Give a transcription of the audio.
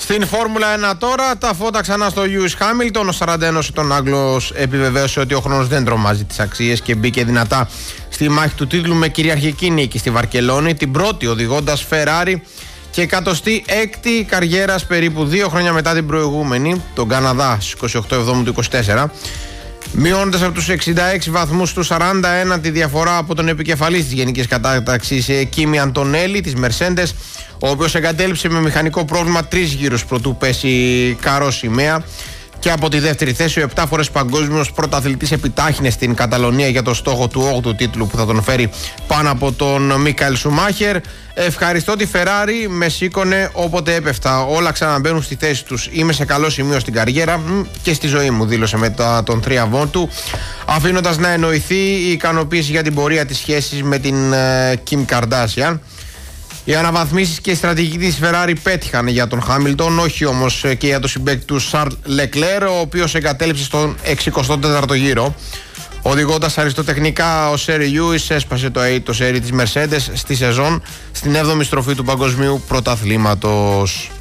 Στην Φόρμουλα 1 τώρα, τα φώτα ξανά στο Lewis Hamilton. Ο 41 ετών Άγγλος επιβεβαίωσε ότι ο χρόνος δεν τρομάζει τις αξίες και μπήκε δυνατά στη μάχη του τίτλου με κυριαρχική νίκη στη Βαρκελόνη, την πρώτη οδηγώντας Ferrari και 106η καριέρας περίπου 2 χρόνια μετά την προηγούμενη, τον Καναδά, στις 28 Εβδόμου του 24. Μειώνοντας από τους 66 βαθμούς στους 41 τη διαφορά από τον επικεφαλής της γενικής κατάταξης Κίμι Αντονέλη της Mercedes, ο οποίος εγκατέλειψε με μηχανικό πρόβλημα 3 γύρους προτού πέσει καρό σημαία. Και από τη δεύτερη θέση, ο 7 φορές παγκόσμιος πρωταθλητής επιτάχυνε στην Καταλωνία για το στόχο του 8ου τίτλου που θα τον φέρει πάνω από τον Μίκαελ Σουμάχερ. Ευχαριστώ τη Ferrari, με σήκωνε όποτε έπεφτα. Όλα ξαναμπαίνουν στη θέση τους. Είμαι σε καλό σημείο στην καριέρα και στη ζωή μου, δήλωσε μετά των θρίαμβών του, αφήνοντας να εννοηθεί η ικανοποίηση για την πορεία της σχέσης με την Kim Kardashian. Οι αναβαθμίσεις και η στρατηγική της Ferrari πέτυχαν για τον Χάμιλτον, όχι όμως και για τον συμπαίκτη του Charles Leclerc, ο οποίος εγκατέλειψε στον 64ο γύρο. Οδηγώντας αριστοτεχνικά, ο Σέρι Λιούις έσπασε το σέρι της Mercedes στη σεζόν, στην 7η στροφή του παγκοσμίου πρωταθλήματος.